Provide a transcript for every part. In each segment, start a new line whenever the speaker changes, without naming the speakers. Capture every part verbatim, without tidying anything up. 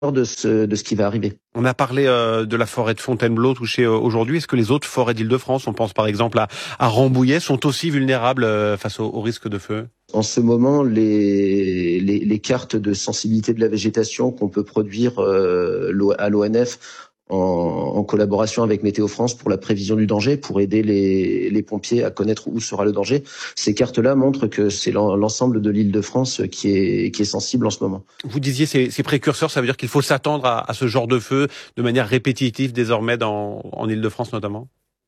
de ce, de ce qui va arriver.
On a parlé euh, de la forêt de Fontainebleau touchée euh, aujourd'hui. Est-ce que les autres forêts d'Île-de-France, on pense par exemple à, à Rambouillet, sont aussi vulnérables euh, face au, au risque de feu ?
En ce moment, les, les, les cartes de sensibilité de la végétation qu'on peut produire euh, à l'O N F en, en collaboration avec Météo France pour la prévision du danger, pour aider les, les pompiers à connaître où sera le danger. Ces cartes-là montrent que c'est l'ensemble de l'Île-de-France qui est, qui est sensible en ce moment.
Vous disiez ces, ces précurseurs, ça veut dire qu'il faut s'attendre à, à ce genre de feu de manière répétitive désormais dans, en Île-de-France notamment ?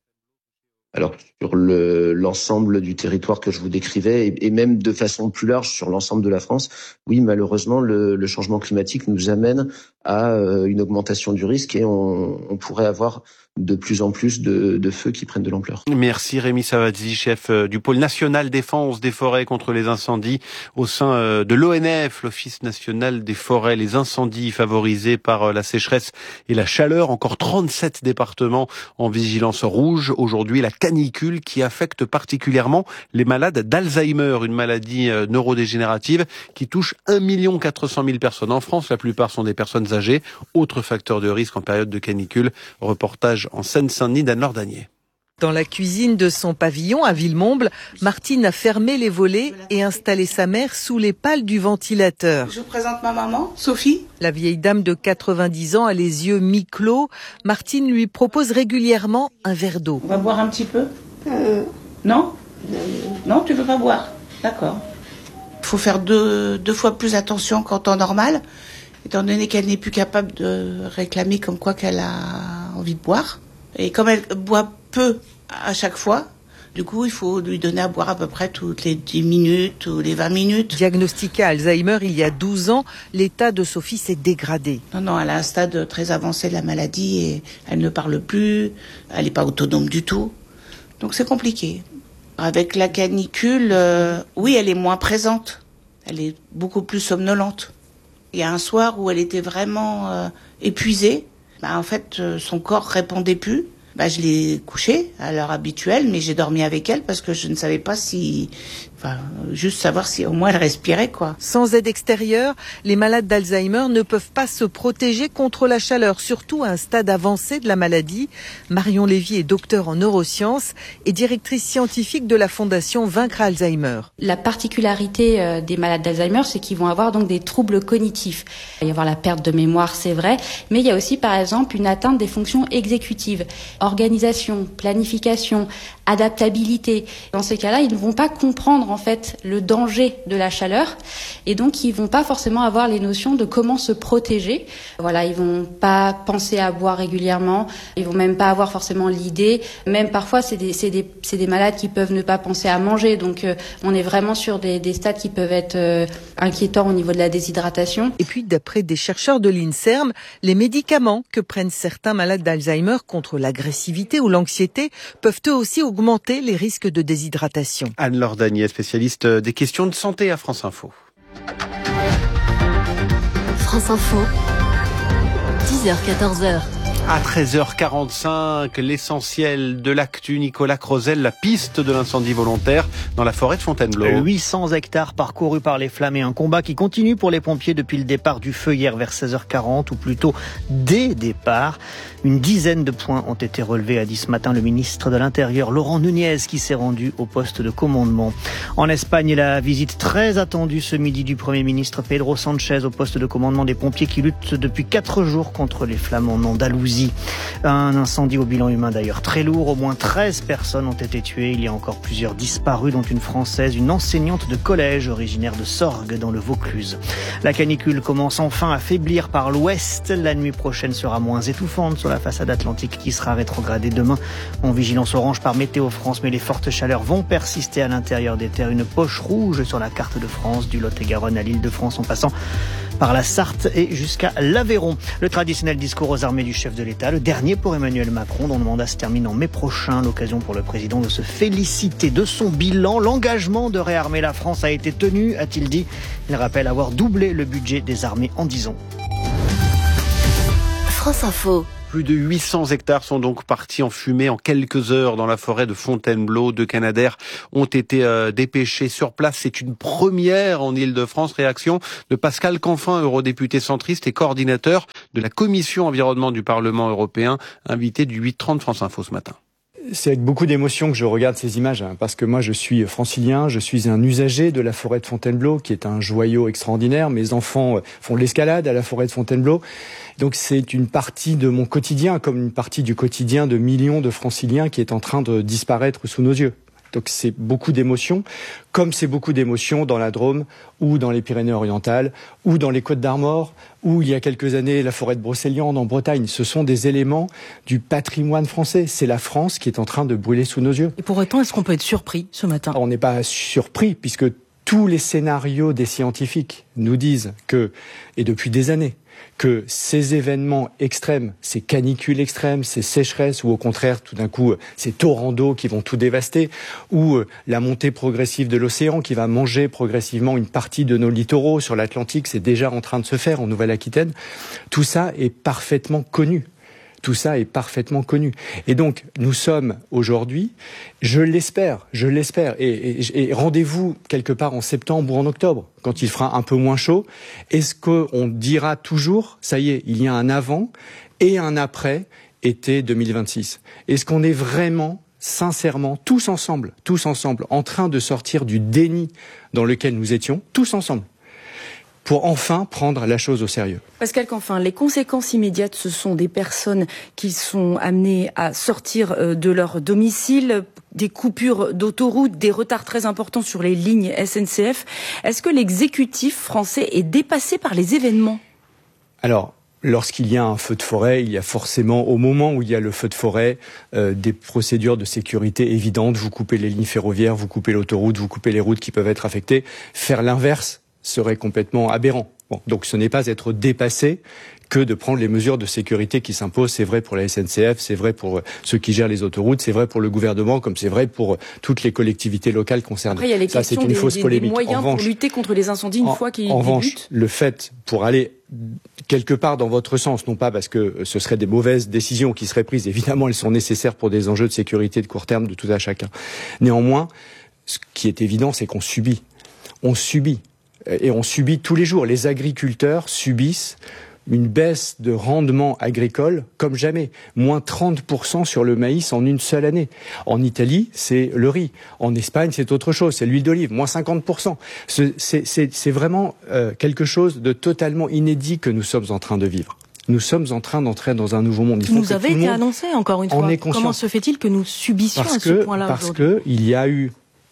Alors sur le, l'ensemble du territoire que je vous décrivais, et, et même de façon plus large sur l'ensemble de la France, oui, malheureusement, le, le changement climatique nous amène à euh, une augmentation du risque et on, on pourrait avoir de plus en plus de, de feux qui prennent de l'ampleur.
Merci Rémi Savazzi, chef du pôle national défense des forêts contre les incendies au sein de l'O N F, l'Office national des forêts. Les incendies favorisés par la sécheresse et la chaleur, encore trente-sept départements en vigilance rouge. Aujourd'hui, la canicule qui affecte particulièrement les malades d'Alzheimer, une maladie neurodégénérative qui touche un million quatre cent mille personnes en France. La plupart sont des personnes âgées. Autre facteur de risque en période de canicule. Reportage en Seine-Saint-Denis d'Anne-Laure Danier.
Dans la cuisine de son pavillon à Villemomble, Martine a fermé les volets et installé sa mère sous les pales du ventilateur.
Je vous présente ma maman, Sophie.
La vieille dame de quatre-vingt-dix ans a les yeux mi-clos. Martine lui propose régulièrement un verre d'eau.
On va boire un petit peu euh... Non Non, tu veux pas boire. D'accord. Il faut faire deux, deux fois plus attention qu'en temps normal, étant donné qu'elle n'est plus capable de réclamer comme quoi qu'elle a envie de boire. Et comme elle boit peu à chaque fois, du coup, il faut lui donner à boire à peu près toutes les dix minutes ou les vingt minutes.
Diagnostiquée Alzheimer il y a douze ans, l'état de Sophie s'est dégradé.
Non, non, elle a un stade très avancé de la maladie et elle ne parle plus, elle n'est pas autonome du tout. Donc c'est compliqué. Avec la canicule, euh, oui, elle est moins présente. Elle est beaucoup plus somnolente. Il y a un soir où elle était vraiment euh, épuisée. Bah, en fait, euh, son corps répondait plus. Bah, je l'ai couchée à l'heure habituelle, mais j'ai dormi avec elle parce que je ne savais pas si... Enfin, juste savoir si au moins elle respirait, quoi.
Sans aide extérieure, les malades d'Alzheimer ne peuvent pas se protéger contre la chaleur, surtout à un stade avancé de la maladie. Marion Lévy est docteure en neurosciences et directrice scientifique de la fondation Vaincre Alzheimer.
La particularité des malades d'Alzheimer, c'est qu'ils vont avoir donc des troubles cognitifs. Il va y avoir la perte de mémoire, c'est vrai, mais il y a aussi par exemple une atteinte des fonctions exécutives. Organisation, planification, adaptabilité. Dans ces cas-là, ils ne vont pas comprendre en fait le danger de la chaleur et donc ils vont pas forcément avoir les notions de comment se protéger. Voilà, ils vont pas penser à boire régulièrement, ils vont même pas avoir forcément l'idée. Même parfois, c'est des c'est des c'est des malades qui peuvent ne pas penser à manger. Donc euh, on est vraiment sur des des stades qui peuvent être euh, inquiétants au niveau de la déshydratation.
Et puis d'après des chercheurs de l'INSERM, les médicaments que prennent certains malades d'Alzheimer contre l'agressivité ou l'anxiété peuvent eux aussi augmenter les risques de déshydratation.
Anne-Laure Danier, spécialiste des questions de santé à France Info.
France Info, dix heures quatorze heures.
À treize heures quarante-cinq, l'essentiel de l'actu, Nicolas Crozel, la piste de l'incendie volontaire dans la forêt de Fontainebleau.
huit cents hectares parcourus par les flammes et un combat qui continue pour les pompiers depuis le départ du feu hier vers seize heures quarante, ou plutôt dès départ. Une dizaine de points ont été relevés, a dit ce matin le ministre de l'Intérieur, Laurent Nunez, qui s'est rendu au poste de commandement. En Espagne, la visite très attendue ce midi du Premier ministre Pedro Sanchez au poste de commandement des pompiers qui luttent depuis quatre jours contre les flammes en Andalousie. Un incendie au bilan humain d'ailleurs très lourd. Au moins treize personnes ont été tuées. Il y a encore plusieurs disparus, dont une Française, une enseignante de collège originaire de Sorgues dans le Vaucluse. La canicule commence enfin à faiblir par l'ouest. La nuit prochaine sera moins étouffante sur la façade atlantique qui sera rétrogradée demain en vigilance orange par Météo France. Mais les fortes chaleurs vont persister à l'intérieur des terres. Une poche rouge sur la carte de France, du Lot-et-Garonne à l'Île-de-France en passant par la Sarthe et jusqu'à l'Aveyron. Le traditionnel discours aux armées du chef de l'État, le dernier pour Emmanuel Macron, dont le mandat se termine en mai prochain. L'occasion pour le président de se féliciter de son bilan. L'engagement de réarmer la France a été tenu, a-t-il dit. Il rappelle avoir doublé le budget des armées en dix ans.
France Info.
Plus de huit cents hectares sont donc partis en fumée en quelques heures dans la forêt de Fontainebleau. Deux Canadaires ont été euh, dépêchés sur place. C'est une première en Île-de-France. Réaction de Pascal Canfin, eurodéputé centriste et coordinateur de la commission environnement du Parlement européen, invité du huit trente France Info ce matin.
C'est avec beaucoup d'émotion que je regarde ces images, hein, parce que moi je suis francilien, je suis un usager de la forêt de Fontainebleau, qui est un joyau extraordinaire. Mes enfants font de l'escalade à la forêt de Fontainebleau. Donc c'est une partie de mon quotidien, comme une partie du quotidien de millions de franciliens qui est en train de disparaître sous nos yeux. Donc c'est beaucoup d'émotions, comme c'est beaucoup d'émotions dans la Drôme, ou dans les Pyrénées-Orientales, ou dans les Côtes-d'Armor, ou il y a quelques années la forêt de Brocéliande en Bretagne. Ce sont des éléments du patrimoine français. C'est la France qui est en train de brûler sous nos yeux.
Et pour autant, est-ce qu'on peut être surpris ce matin ?
On n'est pas surpris, puisque tous les scénarios des scientifiques nous disent que, et depuis des années, que ces événements extrêmes, ces canicules extrêmes, ces sécheresses, ou au contraire, tout d'un coup, ces torrents d'eau qui vont tout dévaster, ou la montée progressive de l'océan qui va manger progressivement une partie de nos littoraux sur l'Atlantique, c'est déjà en train de se faire en Nouvelle-Aquitaine, tout ça est parfaitement connu. Tout ça est parfaitement connu. Et donc, nous sommes aujourd'hui, je l'espère, je l'espère, et, et, et rendez-vous quelque part en septembre ou en octobre, quand il fera un peu moins chaud. Est-ce qu'on dira toujours, ça y est, il y a un avant et un après été deux mille vingt-six ? Est-ce qu'on est vraiment, sincèrement, tous ensemble, tous ensemble, en train de sortir du déni dans lequel nous étions, tous ensemble, pour enfin prendre la chose au sérieux?
Pascal Canfin, les conséquences immédiates, ce sont des personnes qui sont amenées à sortir de leur domicile, des coupures d'autoroute, des retards très importants sur les lignes S N C F. Est-ce que l'exécutif français est dépassé par les événements ?
Alors, lorsqu'il y a un feu de forêt, il y a forcément, au moment où il y a le feu de forêt, euh, des procédures de sécurité évidentes. Vous coupez les lignes ferroviaires, vous coupez l'autoroute, vous coupez les routes qui peuvent être affectées. Faire l'inverse serait complètement aberrant. Bon, donc ce n'est pas être dépassé que de prendre les mesures de sécurité qui s'imposent. C'est vrai pour la S N C F, c'est vrai pour ceux qui gèrent les autoroutes, c'est vrai pour le gouvernement, comme c'est vrai pour toutes les collectivités locales concernées.
Après, il y a les
Ça,
questions
c'est une
des,
fausse
des,
polémique.
des moyens
revanche,
pour lutter contre les incendies une
en,
fois qu'ils
En
débutent.
revanche, le fait pour aller quelque part dans votre sens, non pas parce que ce seraient des mauvaises décisions qui seraient prises, évidemment elles sont nécessaires pour des enjeux de sécurité de court terme de tout à chacun. Néanmoins, ce qui est évident, c'est qu'on subit. On subit. Et on subit tous les jours. Les agriculteurs subissent une baisse de rendement agricole comme jamais. Moins trente pour cent sur le maïs en une seule année. En Italie, c'est le riz. En Espagne, c'est autre chose. C'est l'huile d'olive. Moins cinquante pour cent. C'est, c'est, c'est vraiment euh, quelque chose de totalement inédit que nous sommes en train de vivre. Nous sommes en train d'entrer dans un nouveau monde. Il
Qui nous avait été annoncé, encore une fois. Comment se fait-il que nous subissions
parce
à ce
que,
point-là
parce
aujourd'hui ?
Parce qu'il y a eu...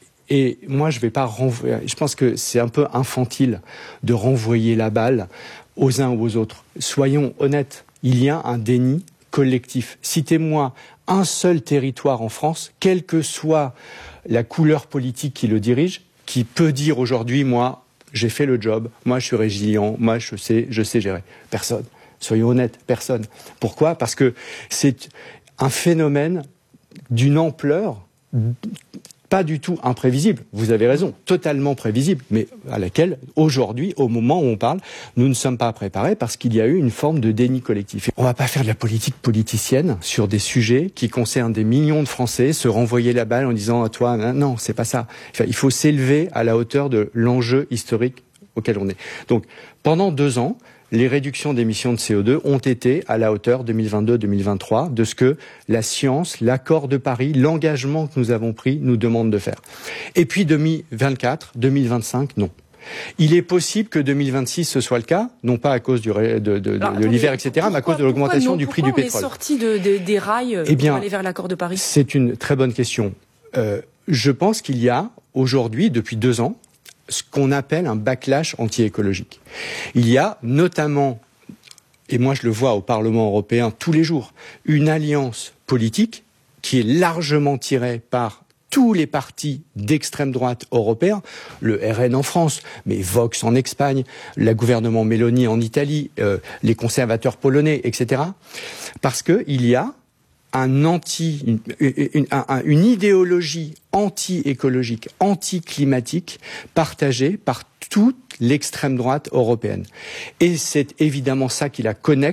Et moi, je vais pas renvoyer. Je pense que c'est un peu infantile de renvoyer la balle aux uns ou aux autres. Soyons honnêtes. Il y a un déni collectif. Citez-moi un seul territoire en France, quelle que soit la couleur politique qui le dirige, qui peut dire aujourd'hui, moi, j'ai fait le job, moi, je suis résilient, moi, je sais, je sais gérer. Personne. Soyons honnêtes, personne. Pourquoi ? Parce que c'est un phénomène d'une ampleur pas du tout imprévisible, vous avez raison, totalement prévisible, mais à laquelle, aujourd'hui, au moment où on parle, nous ne sommes pas préparés parce qu'il y a eu une forme de déni collectif. On ne va pas faire de la politique politicienne sur des sujets qui concernent des millions de Français, se renvoyer la balle en disant à toi, non, c'est pas ça. Enfin, il faut s'élever à la hauteur de l'enjeu historique auquel on est. Donc, pendant deux ans, les réductions d'émissions de C O deux ont été à la hauteur deux mille vingt-deux deux mille vingt-trois de ce que la science, l'accord de Paris, l'engagement que nous avons pris nous demande de faire. Et puis deux mille vingt-quatre, deux mille vingt-cinq, non. Il est possible que deux mille vingt-six ce soit le cas, non pas à cause du ré, de, de, Alors, de l'hiver, et cetera, pourquoi, mais à cause de l'augmentation
non,
du prix du pétrole.
Pourquoi on est sorti de, de, des rails
eh bien,
pour aller vers l'accord de Paris ?
C'est une très bonne question. Euh, je pense qu'il y a aujourd'hui, depuis deux ans, ce qu'on appelle un backlash anti-écologique. Il y a notamment, et moi je le vois au Parlement européen tous les jours, une alliance politique qui est largement tirée par tous les partis d'extrême droite européens, le R N en France, mais Vox en Espagne, le gouvernement Meloni en Italie, euh, les conservateurs polonais, et cetera. Parce qu'il y a un anti, une, une, une, une idéologie anti-écologique, anti-climatique, partagée par toute l'extrême droite européenne. Et c'est évidemment ça qui la connecte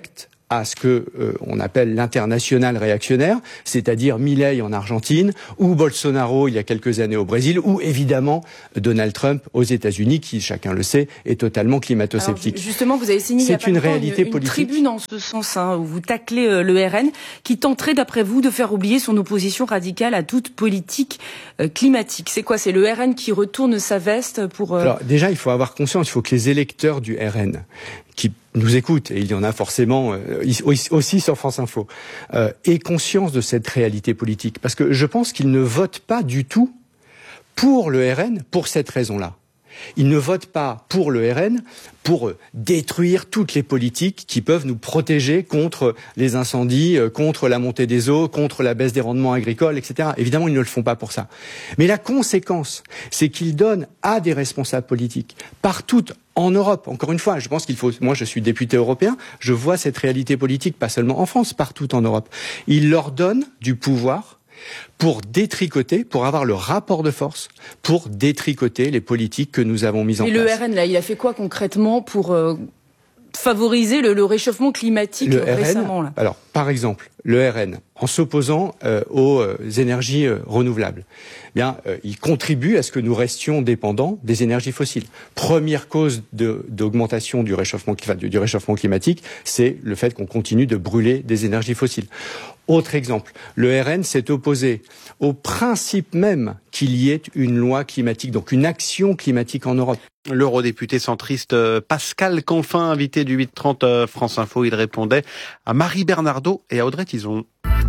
à ce que euh, on appelle l'international réactionnaire, c'est-à-dire Milei en Argentine, ou Bolsonaro il y a quelques années au Brésil, ou évidemment Donald Trump aux États-Unis, qui, chacun le sait, est totalement climato-sceptique.
Alors, justement, vous avez signé il y a pas
une
longtemps
réalité
une, une
politique.
tribune en ce sens, hein, où vous taclez euh, le R N, qui tenterait, d'après vous, de faire oublier son opposition radicale à toute politique euh, climatique. C'est quoi? C'est le R N qui retourne sa veste pour... Euh...
Alors déjà, il faut avoir conscience, il faut que les électeurs du R N qui nous écoutent, et il y en a forcément euh, aussi sur France Info, euh, aient conscience de cette réalité politique. Parce que je pense qu'ils ne votent pas du tout pour le R N pour cette raison-là. Ils ne votent pas pour le R N pour détruire toutes les politiques qui peuvent nous protéger contre les incendies, contre la montée des eaux, contre la baisse des rendements agricoles, et cetera. Évidemment, ils ne le font pas pour ça. Mais la conséquence, c'est qu'ils donnent à des responsables politiques, partout en Europe, encore une fois, je pense qu'il faut... Moi, je suis député européen, je vois cette réalité politique, pas seulement en France, partout en Europe. Ils leur donnent du pouvoir pour détricoter, pour avoir le rapport de force, pour détricoter les politiques que nous avons mises en
Mais
place.
Mais le R N, là, il a fait quoi concrètement pour euh, favoriser le, le réchauffement climatique
le
récemment
R N,
là
alors, par exemple, le R N, en s'opposant euh, aux euh, énergies euh, renouvelables, eh bien, euh, il contribue à ce que nous restions dépendants des énergies fossiles. Première cause de, d'augmentation du réchauffement, du, du réchauffement climatique, c'est le fait qu'on continue de brûler des énergies fossiles. Autre exemple, le R N s'est opposé au principe même qu'il y ait une loi climatique, donc une action climatique en Europe.
L'eurodéputé centriste Pascal Canfin, invité du huit trente France Info, il répondait à Marie Bernardo et à Audrey Tizon.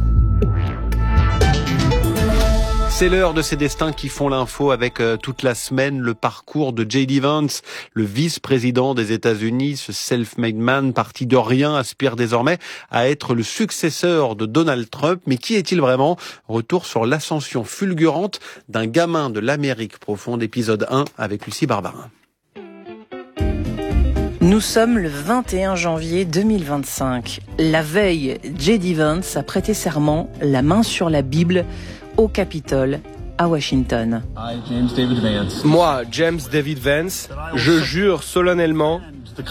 C'est l'heure de ces destins qui font l'info avec euh, toute la semaine le parcours de J D Vance, le vice-président des États-Unis. Ce self-made man parti de rien aspire désormais à être le successeur de Donald Trump. Mais qui est-il vraiment? Retour sur l'ascension fulgurante d'un gamin de l'Amérique profonde, épisode un avec Lucie Barbarin.
Nous sommes le vingt et un janvier deux mille vingt-cinq. La veille, J D Vance a prêté serment, la main sur la Bible, au Capitole, à Washington.
Moi, James David Vance, je jure solennellement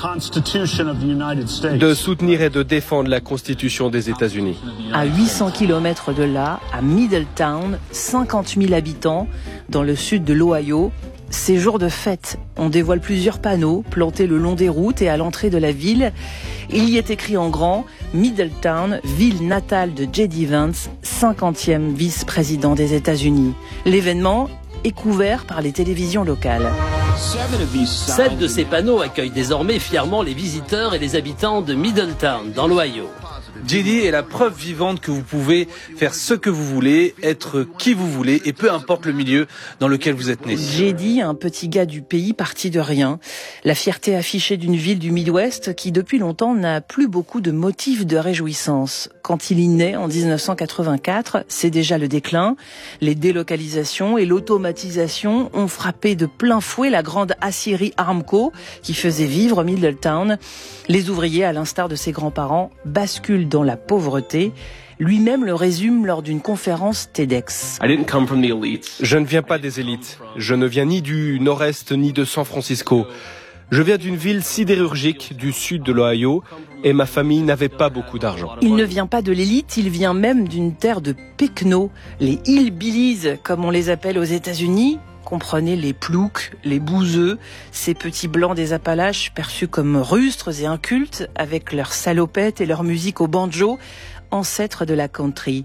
de soutenir et de défendre la Constitution des États-Unis.
À huit cents kilomètres de là, à Middletown, cinquante mille habitants, dans le sud de l'Ohio, c'est jour de fête. On dévoile plusieurs panneaux plantés le long des routes et à l'entrée de la ville. Il y est écrit en grand « Middletown, ville natale de J D Vance, cinquantième vice-président des États-Unis ». L'événement est couvert par les télévisions locales.
Sept de ces panneaux accueillent désormais fièrement les visiteurs et les habitants de Middletown, dans l'Ohio.
J D est la preuve vivante que vous pouvez faire ce que vous voulez, être qui vous voulez, et peu importe le milieu dans lequel vous êtes né.
J D, un petit gars du pays parti de rien. La fierté affichée d'une ville du Midwest qui, depuis longtemps, n'a plus beaucoup de motifs de réjouissance. Quand il y naît en dix-neuf cent quatre-vingt-quatre, c'est déjà le déclin. Les délocalisations et l'automatisation ont frappé de plein fouet la grande aciérie Armco qui faisait vivre Middletown. Les ouvriers, à l'instar de ses grands-parents, basculent dans la pauvreté. Lui-même le résume lors d'une conférence TEDx.
Je ne viens pas des élites. Je ne viens ni du nord-est ni de San Francisco. Je viens d'une ville sidérurgique du sud de l'Ohio et ma famille n'avait pas beaucoup d'argent.
Il ne vient pas de l'élite, il vient même d'une terre de pecnos, les hillbillies comme on les appelle aux États-Unis. Comprenez les ploucs, les bouseux, ces petits blancs des Appalaches perçus comme rustres et incultes avec leurs salopettes et leur musique au banjo, ancêtres de la country.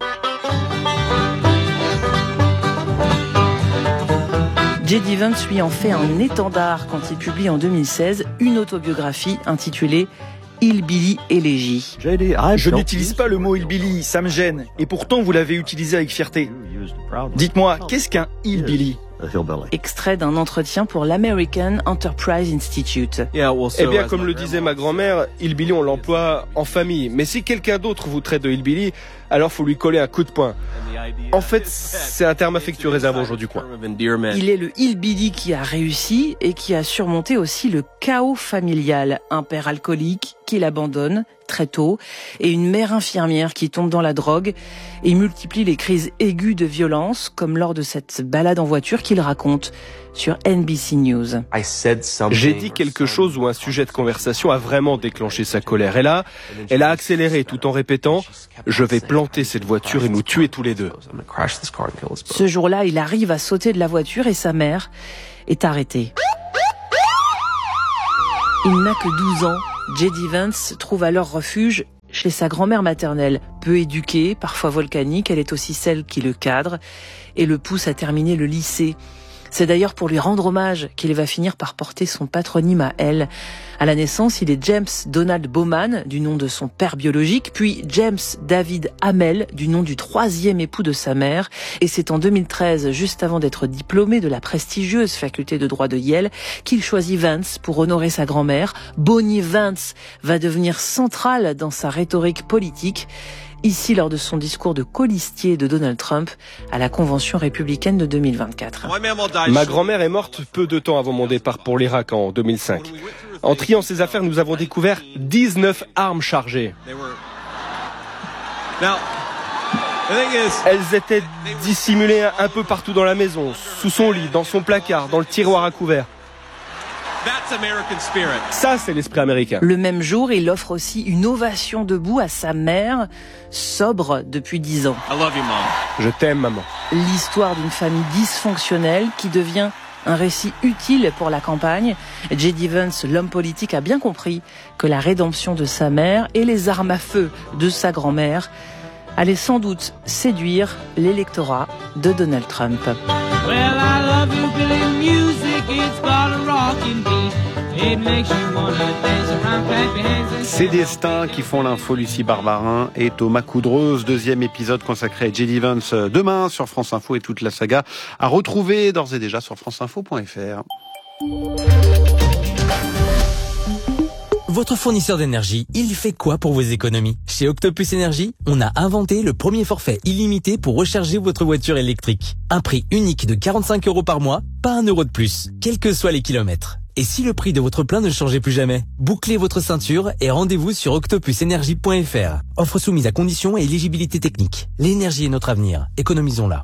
J D Vance lui en fait un étendard quand il publie en deux mille seize une autobiographie intitulée Hillbilly Élégie.
Je n'utilise pas le mot hillbilly, ça me gêne. Et pourtant, vous l'avez utilisé avec fierté. Dites-moi, qu'est-ce qu'un hillbilly ?
Extrait d'un entretien pour l'American Enterprise Institute.
Eh bien, comme le disait ma grand-mère, hillbilly, on l'emploie en famille. Mais si quelqu'un d'autre vous traite de hillbilly, alors faut lui coller un coup de poing. En fait, c'est un terme affectueux réservé aux gens du coin.
Il est le hillbilly qui a réussi et qui a surmonté aussi le chaos familial. Un père alcoolique qui qu'il abandonne très tôt, et une mère infirmière qui tombe dans la drogue et multiplie les crises aiguës de violence, comme lors de cette balade en voiture qu'il raconte sur N B C News.
J'ai dit quelque chose où un sujet de conversation a vraiment déclenché sa colère. Et là, elle a accéléré tout en répétant « Je vais planter cette voiture et nous tuer tous les deux ».
Ce jour-là, il arrive à sauter de la voiture et sa mère est arrêtée. Il n'a que douze ans. J D Vance trouve alors refuge chez sa grand-mère maternelle. Peu éduquée, parfois volcanique, elle est aussi celle qui le cadre et le pousse à terminer le lycée. C'est d'ailleurs pour lui rendre hommage qu'il va finir par porter son patronyme à elle. À la naissance, il est James Donald Bowman, du nom de son père biologique, puis James David Hamel, du nom du troisième époux de sa mère. Et c'est en deux mille treize, juste avant d'être diplômé de la prestigieuse faculté de droit de Yale, qu'il choisit Vance pour honorer sa grand-mère. Bonnie Vance va devenir centrale dans sa rhétorique politique. Ici, lors de son discours de colistier de Donald Trump à la convention républicaine de deux mille vingt-quatre.
Ma grand-mère est morte peu de temps avant mon départ pour l'Irak en deux mille cinq. En triant ses affaires, nous avons découvert dix-neuf armes chargées. Elles étaient dissimulées un peu partout dans la maison, sous son lit, dans son placard, dans le tiroir à couvert. Ça, c'est l'esprit américain.
Le même jour, il offre aussi une ovation debout à sa mère, sobre depuis dix ans.
I love you, Mom. Je t'aime, maman.
L'histoire d'une famille dysfonctionnelle qui devient un récit utile pour la campagne. J D Vance, l'homme politique, a bien compris que la rédemption de sa mère et les armes à feu de sa grand-mère allaient sans doute séduire l'électorat de Donald Trump.
Well, I love you, Billy, music, it's got a rockin' beat. It makes you wanna dance around, clap your hands and...
Ces destins qui font l'info, Lucie Barbarin et Thomas Coudreuse. Deuxième épisode consacré à J D Vance demain sur France Info et toute la saga à retrouver d'ores et déjà sur franceinfo point f r.
Votre fournisseur d'énergie, il fait quoi pour vos économies? Chez Octopus Énergie, on a inventé le premier forfait illimité pour recharger votre voiture électrique. Un prix unique de quarante-cinq euros par mois, pas un euro de plus, quels que soient les kilomètres. Et si le prix de votre plein ne changeait plus jamais? Bouclez votre ceinture et rendez-vous sur octopus énergie point f r. Offre soumise à conditions et éligibilité technique. L'énergie est notre avenir. Économisons-la.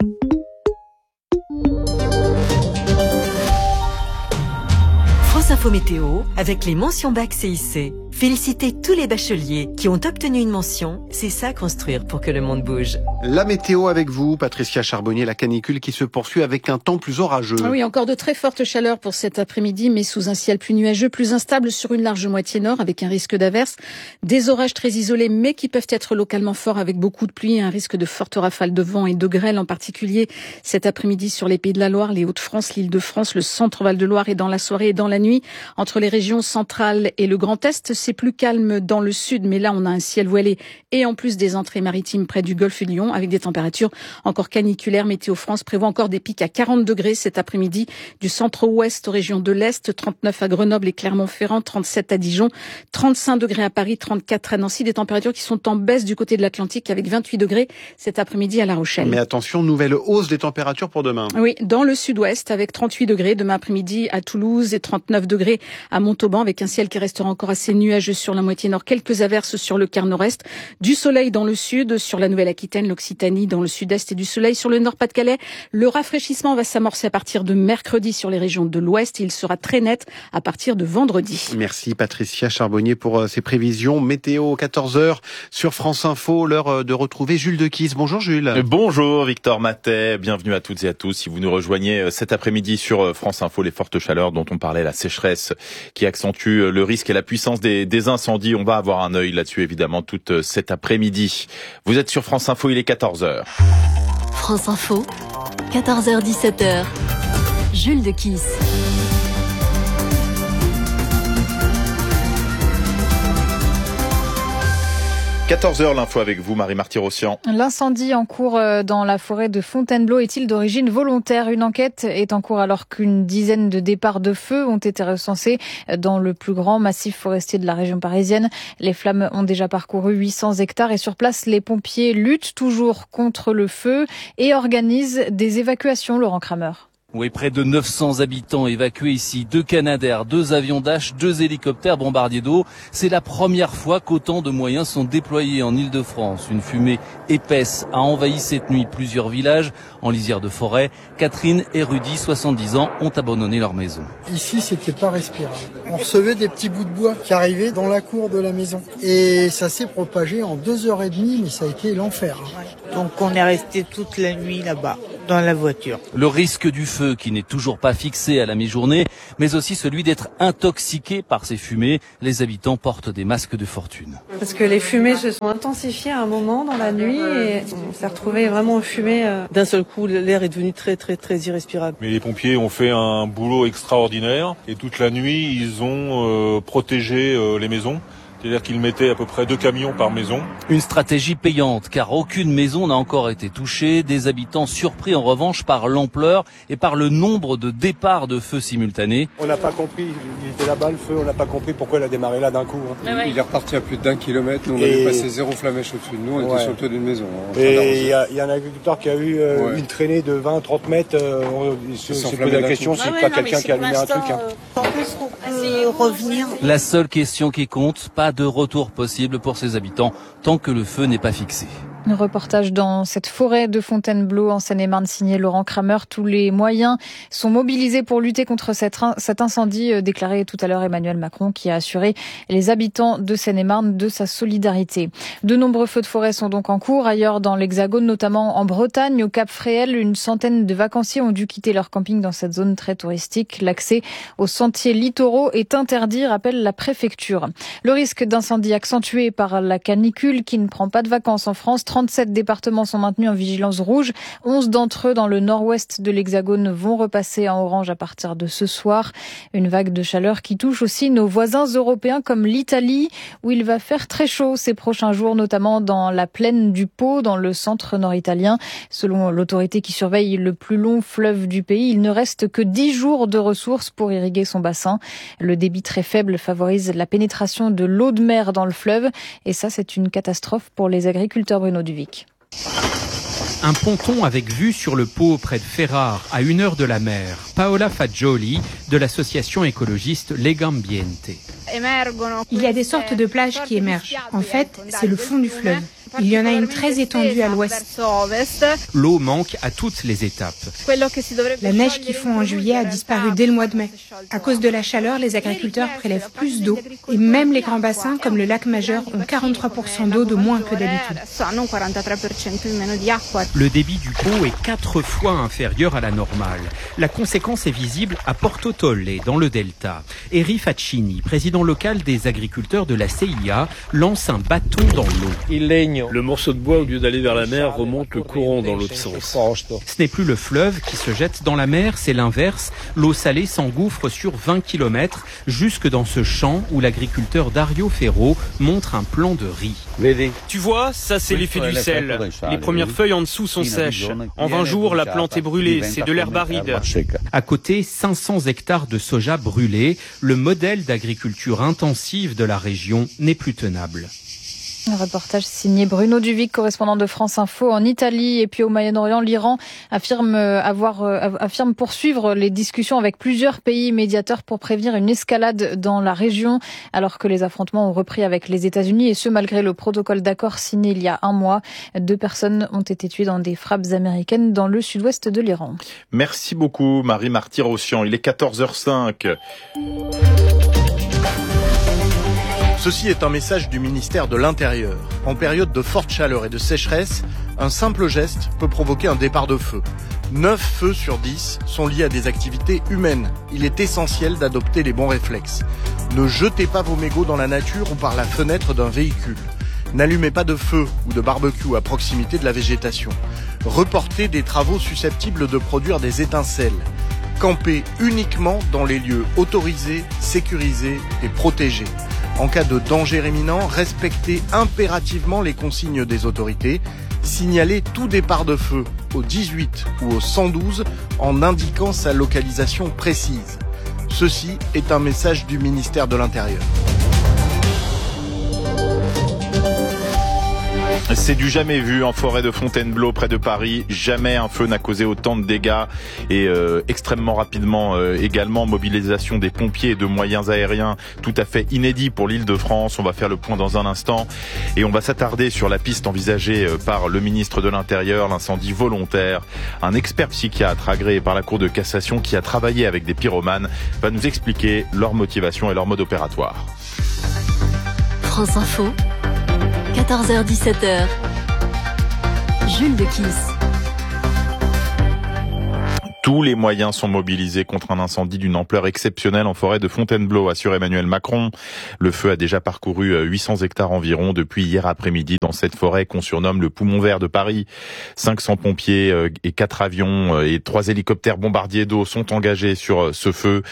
France Info Météo avec les mentions bac C I C. Félicitez tous les bacheliers qui ont obtenu une mention. C'est ça construire pour que le monde bouge.
La météo avec vous, Patricia Charbonnier, la canicule qui se poursuit avec un temps plus orageux.
Ah oui, encore de très fortes chaleurs pour cet après-midi, mais sous un ciel plus nuageux, plus instable sur une large moitié nord avec un risque d'averse. Des orages très isolés, mais qui peuvent être localement forts avec beaucoup de pluie et un risque de fortes rafales de vent et de grêle, en particulier cet après-midi sur les Pays de la Loire, les Hauts-de-France, l'Île-de-France, le centre-Val de Loire et dans la soirée et dans la nuit. Entre les régions centrales et le Grand Est, c'est plus calme dans le sud, mais là on a un ciel voilé et en plus des entrées maritimes près du golfe de Lion avec des températures encore caniculaires. Météo France prévoit encore des pics à quarante degrés cet après-midi du centre-ouest aux régions de l'Est, trente-neuf à Grenoble et Clermont-Ferrand, trente-sept à Dijon, trente-cinq degrés à Paris, trente-quatre à Nancy, des températures qui sont en baisse du côté de l'Atlantique avec vingt-huit degrés cet après-midi à La Rochelle.
Mais attention, nouvelle hausse des températures pour demain.
Oui, dans le sud-ouest avec trente-huit degrés demain après-midi à Toulouse et trente-neuf degrés à Montauban avec un ciel qui restera encore assez nuageux sur la moitié nord, quelques averses sur le quart nord-est, du soleil dans le sud, sur la Nouvelle-Aquitaine, l'Occitanie dans le sud-est et du soleil sur le Nord-Pas-de-Calais. Le rafraîchissement va s'amorcer à partir de mercredi sur les régions de l'ouest et il sera très net à partir de vendredi.
Merci Patricia Charbonnier pour ces prévisions. Météo quatorze heures sur France Info, l'heure de retrouver Jules Dequisse. Bonjour Jules.
Bonjour Victor Matet, bienvenue à toutes et à tous. Si vous nous rejoignez cet après-midi sur France Info, les fortes chaleurs dont on parlait, la sécheresse qui accentue le risque et la puissance des, des incendies. On va avoir un œil là-dessus évidemment tout cet après-midi. Vous êtes sur France Info, il est quatorze heures.
France Info, quatorze heures dix-sept heures. Jules Dequisse.
quatorze heures, l'info avec vous, Marie Marty-Rossian.
L'incendie en cours dans la forêt de Fontainebleau est-il d'origine volontaire? Une enquête est en cours alors qu'une dizaine de départs de feu ont été recensés dans le plus grand massif forestier de la région parisienne. Les flammes ont déjà parcouru huit cents hectares et sur place, les pompiers luttent toujours contre le feu et organisent des évacuations, Laurent Kramer.
Oui, près de neuf cents habitants évacués ici, deux Canadair, deux avions Dash, deux hélicoptères bombardiers d'eau. C'est la première fois qu'autant de moyens sont déployés en Île-de-France. Une fumée épaisse a envahi cette nuit plusieurs villages en lisière de forêt. Catherine et Rudy, soixante-dix ans, ont abandonné leur maison.
Ici, c'était pas respirable. On recevait des petits bouts de bois qui arrivaient dans la cour de la maison. Et ça s'est propagé en deux heures et demie, mais ça a été l'enfer.
Donc on est resté toute la nuit là-bas, dans la voiture.
Le risque du feu qui n'est toujours pas fixé à la mi-journée, mais aussi celui d'être intoxiqué par ces fumées. Les habitants portent des masques de fortune.
Parce que les fumées se sont intensifiées à un moment dans la nuit et on s'est retrouvé vraiment aux fumées.
D'un seul coup, l'air est devenu très très très irrespirable.
Mais les pompiers ont fait un boulot extraordinaire et toute la nuit, ils ont euh, protégé euh, les maisons. C'est-à-dire qu'ils mettaient à peu près deux camions par maison.
Une stratégie payante, car aucune maison n'a encore été touchée. Des habitants surpris en revanche par l'ampleur et par le nombre de départs de feux simultanés.
On n'a pas compris, il était là-bas le feu, on n'a pas compris pourquoi il a démarré là d'un coup.
Hein. Ouais. Il est reparti à plus d'un kilomètre, nous on et... avait passé zéro flamèche au-dessus de nous, on ouais. était sur le toit d'une maison.
Et il y, y a un agriculteur qui a eu euh, ouais. une traînée de vingt à trente mètres, euh, il se s'est posé la question si c'est ouais, pas ouais, quelqu'un qui a allumé un truc. Hein.
Euh, revenir.
La seule question qui compte, pas de retour possible pour ses habitants tant que le feu n'est pas fixé.
Un reportage dans cette forêt de Fontainebleau en Seine-et-Marne signé Laurent Kramer. Tous les moyens sont mobilisés pour lutter contre cet incendie, déclaré tout à l'heure Emmanuel Macron, qui a assuré les habitants de Seine-et-Marne de sa solidarité. De nombreux feux de forêt sont donc en cours ailleurs dans l'Hexagone, notamment en Bretagne, au Cap Fréhel. Une centaine de vacanciers ont dû quitter leur camping dans cette zone très touristique. L'accès aux sentiers littoraux est interdit, rappelle la préfecture. Le risque d'incendie accentué par la canicule qui ne prend pas de vacances en France. trente-sept départements sont maintenus en vigilance rouge. onze d'entre eux dans le nord-ouest de l'Hexagone vont repasser en orange à partir de ce soir. Une vague de chaleur qui touche aussi nos voisins européens comme l'Italie, où il va faire très chaud ces prochains jours, notamment dans la plaine du Pô, dans le centre nord-italien. Selon l'autorité qui surveille le plus long fleuve du pays, il ne reste que dix jours de ressources pour irriguer son bassin. Le débit très faible favorise la pénétration de l'eau de mer dans le fleuve. Et ça, c'est une catastrophe pour les agriculteurs. Bruno Duvic.
Un ponton avec vue sur le Pô près de Ferrare, à une heure de la mer. Paola Fagioli, de l'association écologiste Legambiente.
Il y a des sortes de plages qui émergent. En fait, c'est le fond du fleuve. Il y en a une très étendue à l'ouest.
L'eau manque à toutes les étapes.
La neige qui fond en juillet a disparu dès le mois de mai. À cause de la chaleur, les agriculteurs prélèvent plus d'eau et même les grands bassins comme le lac Majeur ont quarante-trois pour cent d'eau de moins que d'habitude.
Le débit du Pô est quatre fois inférieur à la normale. La conséquence est visible à Porto Tolle, dans le delta. Eri Faccini, président local des agriculteurs de la C I A, lance un bâton dans l'eau.
Le morceau de bois, au lieu d'aller vers la mer, remonte le courant dans l'autre sens.
Ce n'est plus le fleuve qui se jette dans la mer, c'est l'inverse. L'eau salée s'engouffre sur vingt kilomètres, jusque dans ce champ où l'agriculteur Dario Ferro montre un plant de riz.
Tu vois, ça c'est l'effet du sel. Les premières feuilles en dessous sont sèches. En vingt jours, la plante est brûlée, c'est de l'herbe aride.
À côté, cinq cents hectares de soja brûlés. Le modèle d'agriculture intensive de la région n'est plus tenable.
Un reportage signé Bruno Duvic, correspondant de France Info en Italie. Et puis au Moyen-Orient, l'Iran affirme avoir affirme poursuivre les discussions avec plusieurs pays médiateurs pour prévenir une escalade dans la région, alors que les affrontements ont repris avec les États-Unis, et ce malgré le protocole d'accord signé il y a un mois. Deux personnes ont été tuées dans des frappes américaines dans le sud-ouest de l'Iran.
Merci beaucoup Marie Marty-Rossian. Il est quatorze heures cinq. Ceci est un message du ministère de l'Intérieur. En période de forte chaleur et de sécheresse, un simple geste peut provoquer un départ de feu. neuf feux sur dix sont liés à des activités humaines. Il est essentiel d'adopter les bons réflexes. Ne jetez pas vos mégots dans la nature ou par la fenêtre d'un véhicule. N'allumez pas de feu ou de barbecue à proximité de la végétation. Reportez des travaux susceptibles de produire des étincelles. Campez uniquement dans les lieux autorisés, sécurisés et protégés. En cas de danger imminent, respectez impérativement les consignes des autorités. Signalez tout départ de feu au dix-huit ou au cent douze en indiquant sa localisation précise. Ceci est un message du ministère de l'Intérieur. C'est du jamais vu en forêt de Fontainebleau près de Paris. Jamais un feu n'a causé autant de dégâts et euh, extrêmement rapidement euh, également. Mobilisation des pompiers et de moyens aériens tout à fait inédit pour l'Île-de-France. On va faire le point dans un instant et on va s'attarder sur la piste envisagée par le ministre de l'Intérieur, l'incendie volontaire. Un expert psychiatre agréé par la Cour de cassation qui a travaillé avec des pyromanes va nous expliquer leur motivation et leur mode opératoire.
France Info, quatorze heures dix-sept heures. Jules Dequisse.
Tous les moyens sont mobilisés contre un incendie d'une ampleur exceptionnelle en forêt de Fontainebleau, assure Emmanuel Macron. Le feu a déjà parcouru huit cents hectares environ depuis hier après-midi dans cette forêt qu'on surnomme le poumon vert de Paris. cinq cents pompiers et quatre avions et trois hélicoptères bombardiers d'eau sont engagés sur ce feu.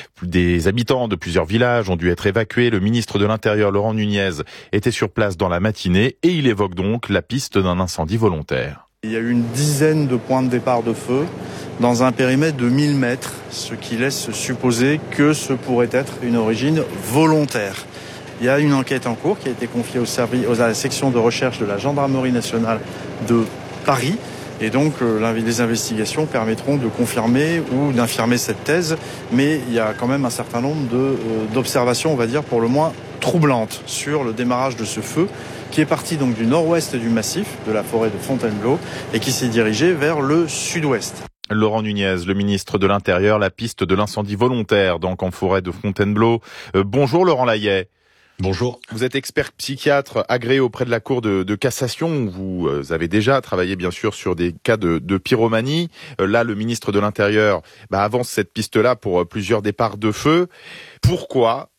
Des habitants de plusieurs villages ont dû être évacués. Le ministre de l'Intérieur, Laurent Nunez, était sur place dans la matinée et il évoque donc la piste d'un incendie volontaire.
Il y a eu une dizaine de points de départ de feu dans un périmètre de mille mètres, ce qui laisse supposer que ce pourrait être une origine volontaire. Il y a une enquête en cours qui a été confiée au service, à la section de recherche de la Gendarmerie nationale de Paris. Et donc, euh, les investigations permettront de confirmer ou d'infirmer cette thèse. Mais il y a quand même un certain nombre de, euh, d'observations, on va dire, pour le moins troublantes sur le démarrage de ce feu, qui est parti donc du nord-ouest du massif de la forêt de Fontainebleau et qui s'est dirigé vers le sud-ouest.
Laurent Nunez, le ministre de l'Intérieur, la piste de l'incendie volontaire donc en forêt de Fontainebleau. Euh, bonjour Laurent Layet.
Bonjour.
Vous êtes expert psychiatre agréé auprès de la Cour de, de cassation. Vous avez déjà travaillé bien sûr sur des cas de, de pyromanie. Là, le ministre de l'Intérieur bah, avance cette piste-là pour plusieurs départs de feu. Pourquoi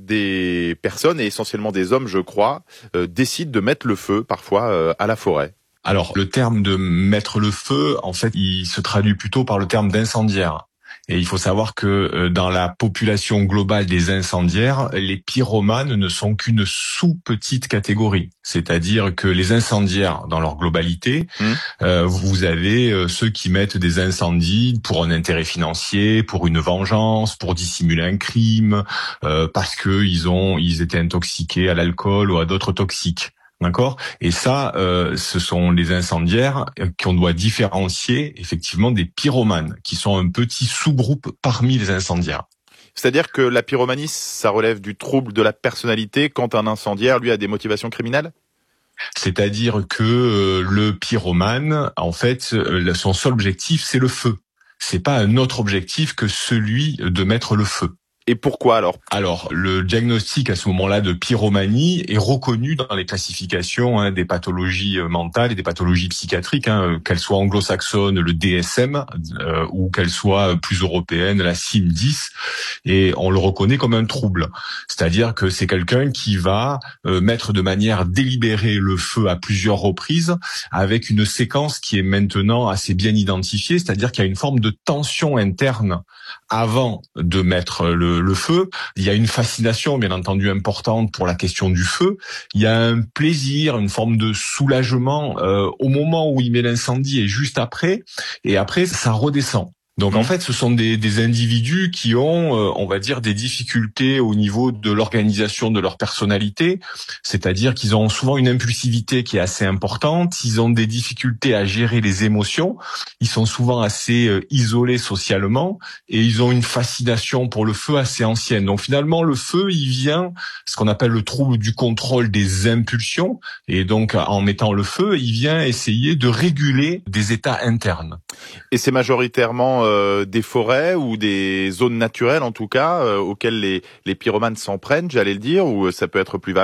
des personnes, et essentiellement des hommes je crois, euh, décident de mettre le feu parfois euh, à la forêt?
Alors, le terme de mettre le feu, en fait, il se traduit plutôt par le terme d'incendiaire. Et il faut savoir que dans la population globale des incendiaires, les pyromanes ne sont qu'une sous-petite catégorie. C'est-à-dire que les incendiaires, dans leur globalité, mmh. euh, vous avez euh, ceux qui mettent des incendies pour un intérêt financier, pour une vengeance, pour dissimuler un crime, euh, parce que ils ont, ils étaient intoxiqués à l'alcool ou à d'autres toxiques. D'accord ? Et ça, euh, ce sont les incendiaires qu'on doit différencier effectivement des pyromanes, qui sont un petit sous-groupe parmi les incendiaires.
C'est-à-dire que la pyromanie, ça relève du trouble de la personnalité quand un incendiaire, lui, a des motivations criminelles ?
C'est-à-dire que euh, le pyromane, en fait, euh, son seul objectif, c'est le feu. C'est pas un autre objectif que celui de mettre le feu.
Et pourquoi alors ?
Alors, le diagnostic à ce moment-là de pyromanie est reconnu dans les classifications hein, des pathologies mentales et des pathologies psychiatriques, hein, qu'elles soient anglo-saxonnes, le D S M, euh, ou qu'elles soient plus européennes, la C I M dix, et on le reconnaît comme un trouble. C'est-à-dire que c'est quelqu'un qui va euh, mettre de manière délibérée le feu à plusieurs reprises, avec une séquence qui est maintenant assez bien identifiée, c'est-à-dire qu'il y a une forme de tension interne avant de mettre le le feu. Il y a une fascination, bien entendu, importante pour la question du feu. Il y a un plaisir, une forme de soulagement euh, au moment où il met l'incendie et juste après. Et après, ça redescend. Donc, mmh. en fait, ce sont des, des individus qui ont, euh, on va dire, des difficultés au niveau de l'organisation de leur personnalité. C'est-à-dire qu'ils ont souvent une impulsivité qui est assez importante. Ils ont des difficultés à gérer les émotions. Ils sont souvent assez euh, isolés socialement et ils ont une fascination pour le feu assez ancienne. Donc, finalement, le feu, il vient, ce qu'on appelle le trouble du contrôle des impulsions. Et donc, en mettant le feu, il vient essayer de réguler des états internes.
Et c'est majoritairement euh, des forêts ou des zones naturelles, en tout cas, euh, auxquelles les, les pyromanes s'en prennent, j'allais le dire, ou ça peut être plus vaste ?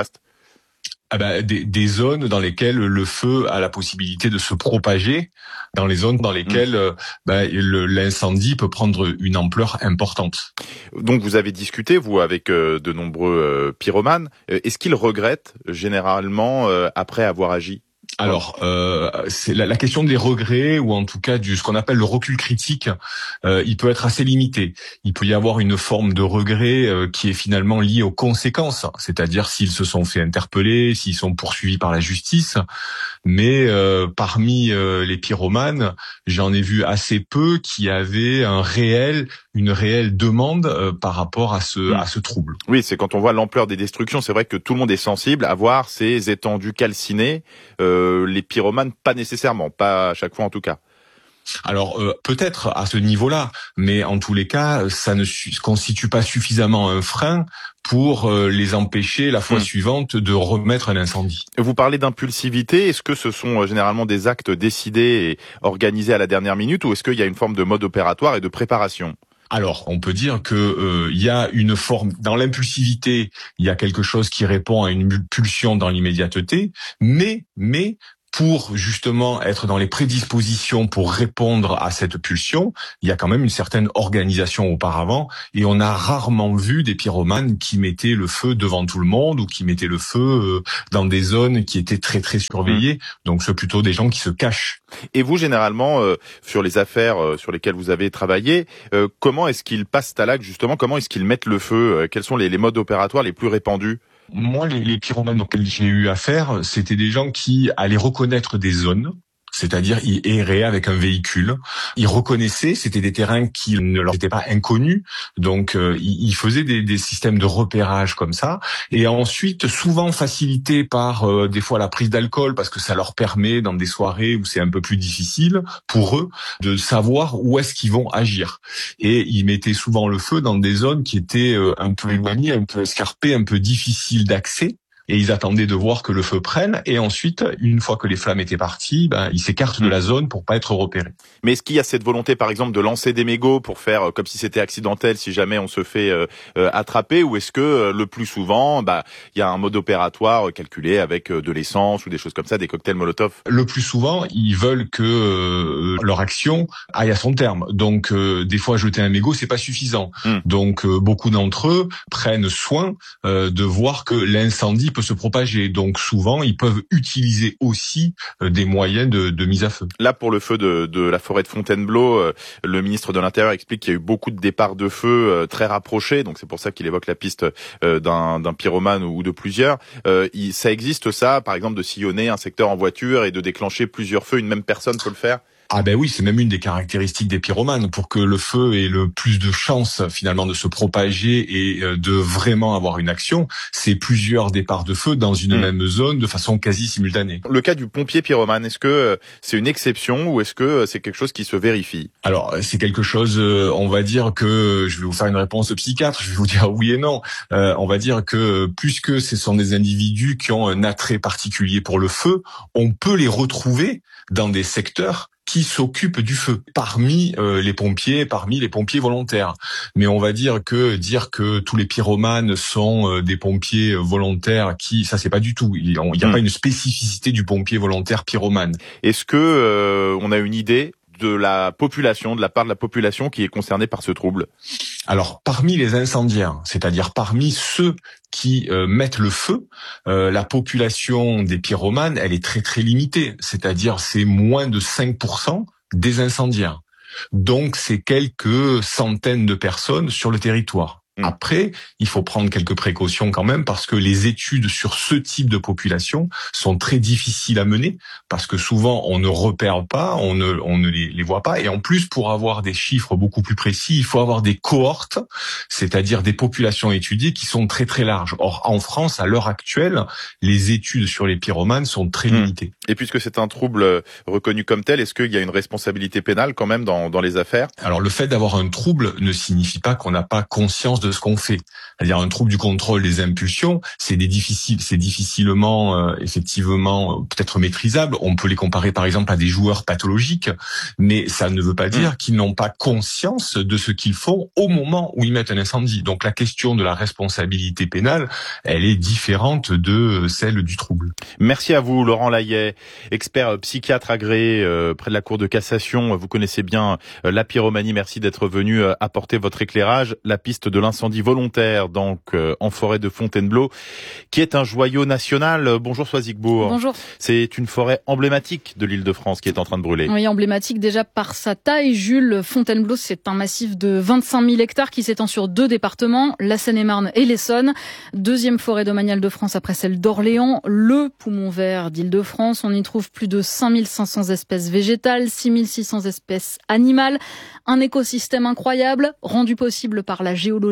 Ah ben, des, des zones dans lesquelles le feu a la possibilité de se propager, dans les zones dans lesquelles mmh. ben, le, l'incendie peut prendre une ampleur importante.
Donc vous avez discuté, vous, avec euh, de nombreux euh, pyromanes. Est-ce qu'ils regrettent généralement euh, après avoir agi ?
Alors, euh, c'est la, la question des regrets, ou en tout cas du ce qu'on appelle le recul critique, euh, il peut être assez limité. Il peut y avoir une forme de regret euh, qui est finalement liée aux conséquences, c'est-à-dire s'ils se sont fait interpeller, s'ils sont poursuivis par la justice. Mais euh, parmi euh, les pyromanes, j'en ai vu assez peu qui avaient un réel, une réelle demande euh, par rapport à ce, à ce trouble.
Oui, c'est quand on voit l'ampleur des destructions, c'est vrai que tout le monde est sensible à voir ces étendues calcinées. Euh, euh, les pyromanes, pas nécessairement, pas à chaque fois en tout cas.
Alors euh, peut-être à ce niveau-là, mais en tous les cas, ça ne su- constitue pas suffisamment un frein pour euh, les empêcher la fois mmh. suivante de remettre un incendie.
Vous parlez d'impulsivité, est-ce que ce sont généralement des actes décidés et organisés à la dernière minute, ou est-ce qu'il y a une forme de mode opératoire et de préparation ?
Alors, on peut dire que euh, il y a une forme dans l'impulsivité, il y a quelque chose qui répond à une pulsion dans l'immédiateté, mais mais pour justement être dans les prédispositions pour répondre à cette pulsion, il y a quand même une certaine organisation auparavant, et on a rarement vu des pyromanes qui mettaient le feu devant tout le monde ou qui mettaient le feu dans des zones qui étaient très très surveillées. Donc c'est plutôt des gens qui se cachent.
Et vous, généralement, euh, sur les affaires euh, sur lesquelles vous avez travaillé, euh, comment est-ce qu'ils passent à l'acte justement ? Comment est-ce qu'ils mettent le feu ? euh, Quels sont les, les modes opératoires les plus répandus ?
Moi, les, les pyromanes auxquels j'ai eu affaire, c'était des gens qui allaient reconnaître des zones, c'est-à-dire ils erraient avec un véhicule. Ils reconnaissaient, c'était des terrains qui ne leur étaient pas inconnus, donc euh, ils faisaient des, des systèmes de repérage comme ça. Et ensuite, souvent facilités par euh, des fois la prise d'alcool, parce que ça leur permet, dans des soirées où c'est un peu plus difficile pour eux, de savoir où est-ce qu'ils vont agir. Et ils mettaient souvent le feu dans des zones qui étaient euh, un peu éloignées, un peu escarpées, un peu difficiles d'accès. Et ils attendaient de voir que le feu prenne, et ensuite, une fois que les flammes étaient parties, ben, ils s'écartent de la zone pour pas être repérés.
Mais est-ce qu'il y a cette volonté, par exemple, de lancer des mégots pour faire euh, comme si c'était accidentel, si jamais on se fait euh, euh, attraper, ou est-ce que euh, le plus souvent, bah, il y a un mode opératoire euh, calculé avec euh, de l'essence ou des choses comme ça, des cocktails Molotov ?
Le plus souvent, ils veulent que euh, leur action aille à son terme. Donc, euh, des fois, jeter un mégot, c'est pas suffisant. Mmh. Donc, euh, beaucoup d'entre eux prennent soin euh, de voir que l'incendie peut se propager. Donc souvent, ils peuvent utiliser aussi euh, des moyens de, de mise à feu.
Là, pour le feu de, de la forêt de Fontainebleau, euh, le ministre de l'Intérieur explique qu'il y a eu beaucoup de départs de feu euh, très rapprochés. Donc c'est pour ça qu'il évoque la piste euh, d'un, d'un pyromane ou de plusieurs. Euh, il, ça existe ça, par exemple, de sillonner un secteur en voiture et de déclencher plusieurs feux. Une même personne peut le faire ?
Ah ben oui, c'est même une des caractéristiques des pyromanes. Pour que le feu ait le plus de chances finalement de se propager et de vraiment avoir une action, c'est plusieurs départs de feu dans une mmh. même zone de façon quasi simultanée.
Le cas du pompier pyromane, est-ce que c'est une exception ou est-ce que c'est quelque chose qui se vérifie ?
Alors c'est quelque chose, on va dire que, je vais vous faire une réponse psychiatre, je vais vous dire oui et non. Euh, on va dire que puisque ce sont des individus qui ont un attrait particulier pour le feu, on peut les retrouver dans des secteurs qui s'occupent du feu parmi euh, les pompiers, parmi les pompiers volontaires. Mais on va dire que dire que tous les pyromanes sont euh, des pompiers volontaires, qui ça c'est pas du tout. Il n'y a mmh. pas une spécificité du pompier volontaire pyromane.
Est-ce que euh, on a une idée de la population, de la part de la population qui est concernée par ce trouble ?
Alors, parmi les incendiaires, c'est-à-dire parmi ceux qui euh, mettent le feu, euh, la population des pyromanes, elle est très très limitée. C'est-à-dire, c'est moins de cinq pour cent des incendiaires. Donc, c'est quelques centaines de personnes sur le territoire. Après, il faut prendre quelques précautions quand même, parce que les études sur ce type de population sont très difficiles à mener, parce que souvent on ne repère pas, on ne, on ne les, les voit pas, et en plus, pour avoir des chiffres beaucoup plus précis, il faut avoir des cohortes, c'est-à-dire des populations étudiées qui sont très très larges. Or, en France, à l'heure actuelle, les études sur les pyromanes sont très limitées.
Et puisque c'est un trouble reconnu comme tel, est-ce qu'il y a une responsabilité pénale quand même dans, dans les affaires ?
Alors, le fait d'avoir un trouble ne signifie pas qu'on n'a pas conscience de ce qu'on fait. C'est-à-dire un trouble du contrôle des impulsions, c'est des difficiles, c'est difficilement euh, effectivement euh, peut-être maîtrisable. On peut les comparer par exemple à des joueurs pathologiques, mais ça ne veut pas dire mmh. qu'ils n'ont pas conscience de ce qu'ils font au moment où ils mettent un incendie. Donc la question de la responsabilité pénale, elle est différente de celle du trouble.
Merci à vous, Laurent Layet, expert psychiatre agréé euh, près de la Cour de cassation. Vous connaissez bien euh, la pyromanie. Merci d'être venu euh, apporter votre éclairage. La piste de l'incendie volontaire, donc euh, en forêt de Fontainebleau, qui est un joyau national. Bonjour Soisigbourg.
Bonjour.
C'est une forêt emblématique de l'Île-de-France qui est en train de brûler.
Oui, emblématique déjà par sa taille. Jules, Fontainebleau, c'est un massif de vingt-cinq mille hectares qui s'étend sur deux départements, la Seine-et-Marne et l'Essonne. Deuxième forêt domaniale de France après celle d'Orléans, le poumon vert d'Île-de-France. On y trouve plus de cinq mille cinq cents espèces végétales, six mille six cents espèces animales. Un écosystème incroyable, rendu possible par la géologie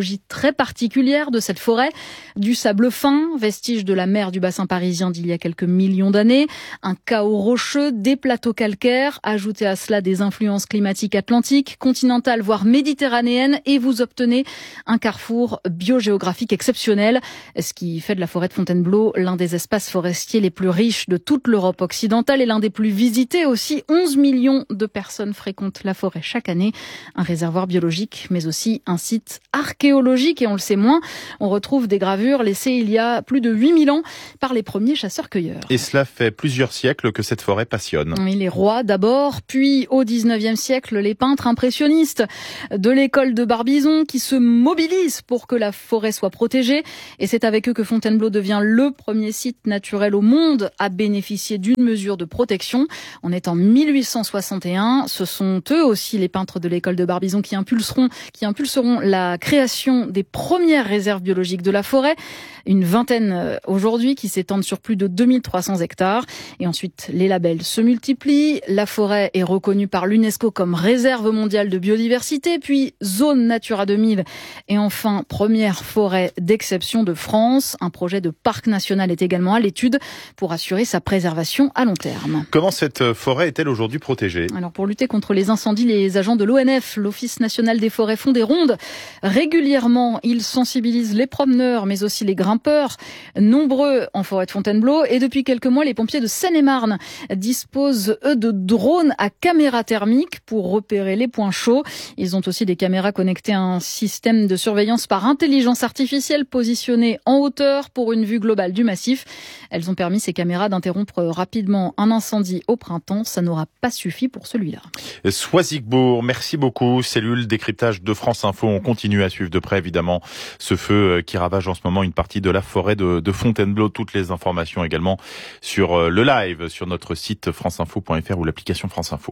morphologie très particulière de cette forêt. Du sable fin, vestige de la mer du bassin parisien d'il y a quelques millions d'années, un chaos rocheux, des plateaux calcaires, ajoutez à cela des influences climatiques atlantiques, continentales, voire méditerranéennes, et vous obtenez un carrefour biogéographique exceptionnel, ce qui fait de la forêt de Fontainebleau l'un des espaces forestiers les plus riches de toute l'Europe occidentale et l'un des plus visités aussi. onze millions de personnes fréquentent la forêt chaque année. Un réservoir biologique, mais aussi un site archéologique, et on le sait moins. On retrouve des gravures laissées il y a plus de huit mille ans par les premiers chasseurs-cueilleurs.
Et cela fait plusieurs siècles que cette forêt passionne.
Oui, les rois d'abord, puis au dix-neuvième siècle, les peintres impressionnistes de l'école de Barbizon qui se mobilisent pour que la forêt soit protégée. Et c'est avec eux que Fontainebleau devient le premier site naturel au monde à bénéficier d'une mesure de protection. On est en mille huit cent soixante et un. Ce sont eux aussi, les peintres de l'école de Barbizon, qui impulseront, qui impulseront la création des premières réserves biologiques de la forêt. Une vingtaine aujourd'hui qui s'étendent sur plus de deux mille trois cents hectares. Et ensuite, les labels se multiplient. La forêt est reconnue par l'UNESCO comme réserve mondiale de biodiversité, puis zone Natura deux mille. Et enfin, première forêt d'exception de France. Un projet de parc national est également à l'étude pour assurer sa préservation à long terme.
Comment cette forêt est-elle aujourd'hui protégée ?
Alors, pour lutter contre les incendies, les agents de l'O N F, l'Office national des forêts, font des rondes. Régulièrement, ils sensibilisent les promeneurs, mais aussi les grimpeurs, nombreux en forêt de Fontainebleau. Et depuis quelques mois, les pompiers de Seine-et-Marne disposent, eux, de drones à caméra thermique pour repérer les points chauds. Ils ont aussi des caméras connectées à un système de surveillance par intelligence artificielle positionné en hauteur pour une vue globale du massif. Elles ont permis, ces caméras, d'interrompre rapidement un incendie au printemps. Ça n'aura pas suffi pour celui-là.
Soisigbourg, merci beaucoup. Cellule décryptage de France Info. On continue à suivre de près, évidemment, ce feu qui ravage en ce moment une partie de la forêt de, de Fontainebleau. Toutes les informations également sur le live, sur notre site franceinfo point f r ou l'application France Info.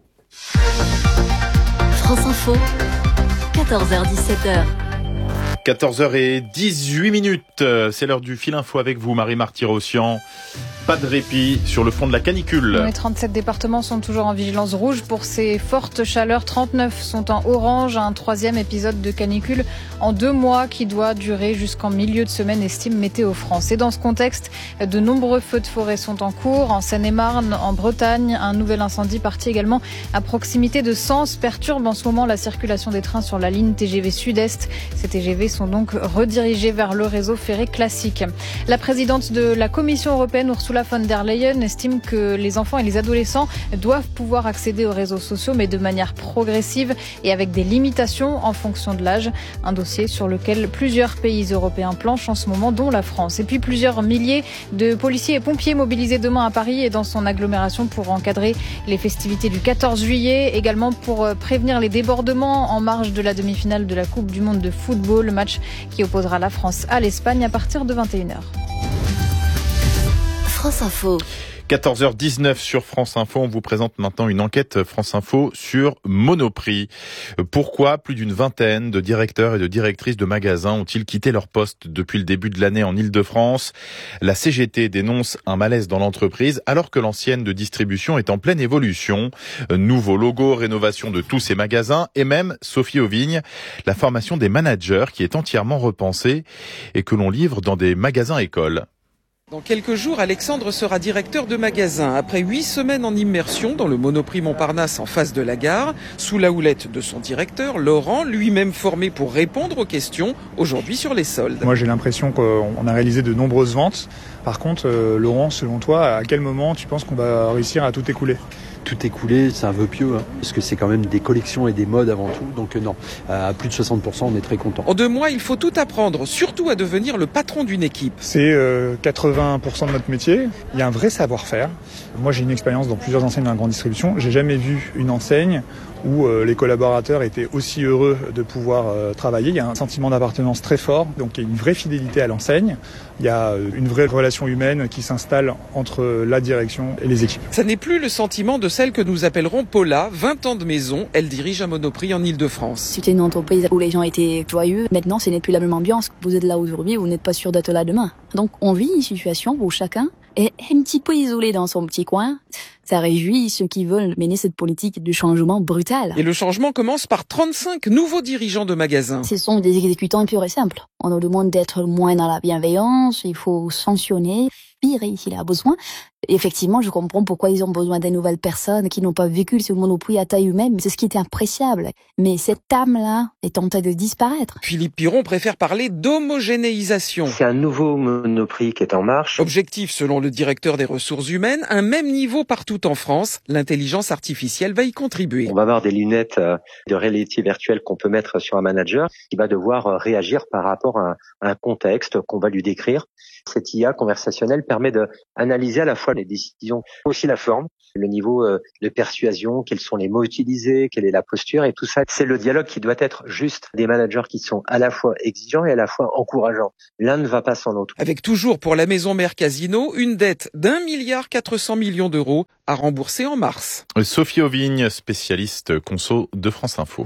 France Info, quatorze heures dix-sept heures.
quatorze heures dix-huit minutes, c'est l'heure du fil info avec vous, Marie-Marty Rossian. Pas de répit sur le front de la canicule.
Les trente-sept départements sont toujours en vigilance rouge pour ces fortes chaleurs. trente-neuf sont en orange. Un troisième épisode de canicule en deux mois qui doit durer jusqu'en milieu de semaine, estime Météo France. Et dans ce contexte, de nombreux feux de forêt sont en cours. En Seine-et-Marne, en Bretagne, un nouvel incendie parti également à proximité de Sens perturbe en ce moment la circulation des trains sur la ligne T G V Sud-Est. Ces T G V sont donc redirigés vers le réseau ferré classique. La présidente de la Commission européenne, Ursula von der Leyen, estime que les enfants et les adolescents doivent pouvoir accéder aux réseaux sociaux, mais de manière progressive et avec des limitations en fonction de l'âge. Un dossier sur lequel plusieurs pays européens planchent en ce moment, dont la France. Et puis plusieurs milliers de policiers et pompiers mobilisés demain à Paris et dans son agglomération pour encadrer les festivités du quatorze juillet, également pour prévenir les débordements en marge de la demi-finale de la Coupe du Monde de football, le match qui opposera la France à l'Espagne à partir de vingt et une heures.
France Info.
quatorze heures dix-neuf sur France Info. On vous présente maintenant une enquête France Info sur Monoprix. Pourquoi plus d'une vingtaine de directeurs et de directrices de magasins ont-ils quitté leur poste depuis le début de l'année en Île-de-France ? La C G T dénonce un malaise dans l'entreprise alors que l'ancienne de distribution est en pleine évolution. Nouveau logo, rénovation de tous ces magasins et même, Sophie Auvigne, la formation des managers qui est entièrement repensée et que l'on livre dans des magasins-écoles.
Dans quelques jours, Alexandre sera directeur de magasin. Après huit semaines en immersion dans le Monoprix Montparnasse en face de la gare, sous la houlette de son directeur, Laurent, lui-même formé pour répondre aux questions, aujourd'hui sur les soldes.
Moi j'ai l'impression qu'on a réalisé de nombreuses ventes. Par contre, euh, Laurent, selon toi, à quel moment tu penses qu'on va réussir à tout écouler ?
Tout écoulé, c'est un vœu pieux, hein, parce que c'est quand même des collections et des modes avant tout. Donc euh, non, à plus de soixante pour cent, on est très content.
En deux mois, il faut tout apprendre, surtout à devenir le patron d'une équipe.
C'est euh, quatre-vingts pour cent de notre métier. Il y a un vrai savoir-faire. Moi, j'ai une expérience dans plusieurs enseignes dans la grande distribution. J'ai jamais vu une enseigne où euh, les collaborateurs étaient aussi heureux de pouvoir euh, travailler. Il y a un sentiment d'appartenance très fort, donc il y a une vraie fidélité à l'enseigne. Il y a euh, une vraie relation humaine qui s'installe entre la direction et les équipes.
Ça n'est plus le sentiment de celle que nous appellerons Paula, vingt ans de maison. Elle dirige un Monoprix en Île-de-France.
C'était une entreprise où les gens étaient joyeux. Maintenant, ce n'est plus la même ambiance. Vous êtes là aujourd'hui, vous n'êtes pas sûr d'être là demain. Donc on vit une situation où chacun est un petit peu isolé dans son petit coin. Ça réjouit ceux qui veulent mener cette politique de changement brutal.
Et le changement commence par trente-cinq nouveaux dirigeants de magasins.
Ce sont des exécutants purs et simples. On nous demande d'être moins dans la bienveillance, il faut sanctionner, virer s'il y a besoin. Effectivement, je comprends pourquoi ils ont besoin de nouvelles personnes qui n'ont pas vécu ce monoprix à taille humaine. C'est ce qui était appréciable. Mais cette âme-là est en train de disparaître.
Philippe Piron préfère parler d'homogénéisation.
C'est un nouveau monoprix qui est en marche.
Objectif, selon le directeur des ressources humaines, un même niveau partout en France. L'intelligence artificielle va y contribuer.
On va avoir des lunettes de réalité virtuelle qu'on peut mettre sur un manager qui va devoir réagir par rapport à un contexte qu'on va lui décrire. Cette I A conversationnelle permet d'analyser à la fois les décisions, aussi la forme, le niveau de persuasion, quels sont les mots utilisés, quelle est la posture et tout ça. C'est le dialogue qui doit être juste des managers qui sont à la fois exigeants et à la fois encourageants. L'un ne va pas sans l'autre.
Avec toujours pour la maison mère Casino, une dette d'un milliard quatre cents millions d'euros à rembourser en mars.
Sophie Auvigne, spécialiste conso de France Info.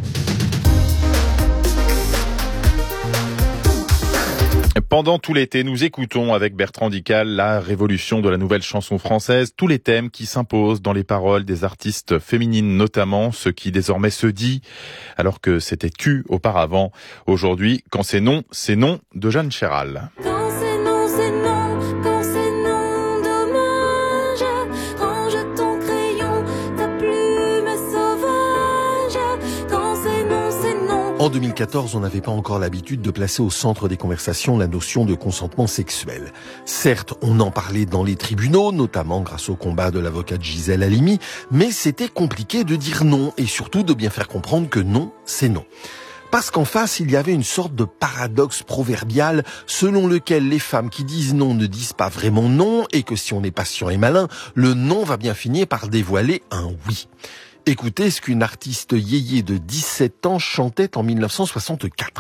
Pendant tout l'été, nous écoutons avec Bertrand Dical la révolution de la nouvelle chanson française, tous les thèmes qui s'imposent dans les paroles des artistes féminines notamment, ce qui désormais se dit, alors que c'était Q auparavant. Aujourd'hui, quand c'est non, c'est non de Jeanne Chéral.
Quand c'est non, c'est non, quand c'est non, dommage, range ton crayon, ta plume sauvage, quand c'est non, c'est non.
En deux mille quatorze, on n'avait pas encore l'habitude de placer au centre des conversations la notion de consentement sexuel. Certes, on en parlait dans les tribunaux, notamment grâce au combat de l'avocate Gisèle Halimi, mais c'était compliqué de dire non et surtout de bien faire comprendre que non, c'est non. Parce qu'en face, il y avait une sorte de paradoxe proverbial selon lequel les femmes qui disent non ne disent pas vraiment non et que si on est patient et malin, le non va bien finir par dévoiler un oui. Écoutez ce qu'une artiste yéyé de dix-sept ans chantait en mille neuf cent soixante-quatre.